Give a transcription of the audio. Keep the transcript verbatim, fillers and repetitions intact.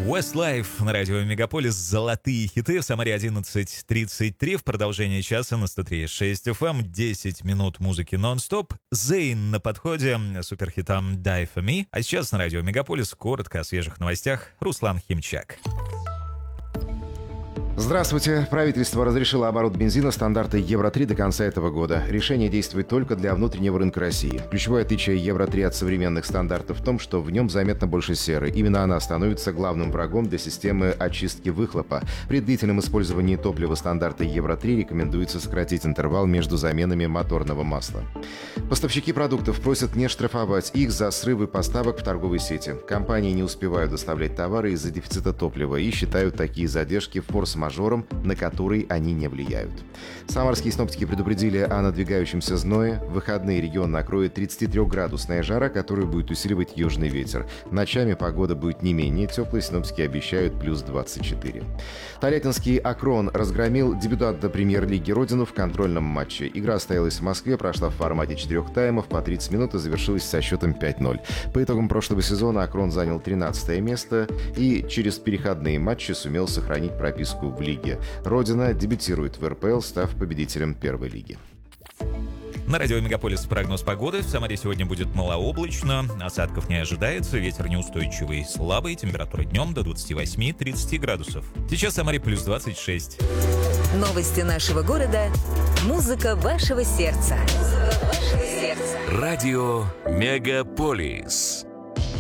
Westlife на радио Мегаполис. Золотые хиты в Самаре одиннадцать тридцать три. В продолжении часа на сто три и шесть эф эм. десять минут музыки нон-стоп. Зейн на подходе. Суперхитом Die For Me. А сейчас на радио Мегаполис коротко о свежих новостях. Руслан Химчак. Здравствуйте. Правительство разрешило оборот бензина стандарта Евро три до конца этого года. Решение действует только для внутреннего рынка России. Ключевое отличие Евро три от современных стандартов в том, что в нем заметно больше серы. Именно она становится главным врагом для системы очистки выхлопа. При длительном использовании топлива стандарта Евро три рекомендуется сократить интервал между заменами моторного масла. Поставщики продуктов просят не штрафовать их за срывы поставок в торговой сети. Компании не успевают доставлять товары из-за дефицита топлива и считают такие задержки форс-мажором, на который они не влияют. Самарские синоптики предупредили о надвигающемся зное. В выходные регион накроет тридцатитрёхградусная жара, которую будет усиливать южный ветер. Ночами погода будет не менее теплой, синоптики обещают плюс двадцать четыре. Тольяттинский «Акрон» разгромил дебютанта премьер-лиги «Родину» в контрольном матче. Игра состоялась в Москве, прошла в формате четырех таймов по тридцать минут и завершилась со счетом пять ноль. По итогам прошлого сезона «Акрон» занял тринадцатое место и через переходные матчи сумел сохранить прописку в лиге. «Родина» дебютирует в эр пэ эл, став победителем первой лиги. На радио Мегаполис прогноз погоды. В Самаре сегодня будет малооблачно, осадков не ожидается, ветер неустойчивый, слабый, температура днем до двадцати восьми тридцати градусов. Сейчас в Самаре плюс двадцать шесть. Новости нашего города. Музыка вашего сердца. Музыка вашего сердца. Радио Мегаполис.